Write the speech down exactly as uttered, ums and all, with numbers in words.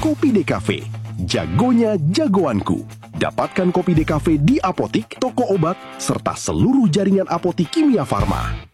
Kopi Dekafé. Jagonya jagoanku. Dapatkan Kopi Dekafé di apotik, toko obat, serta seluruh jaringan apotik Kimia Farma.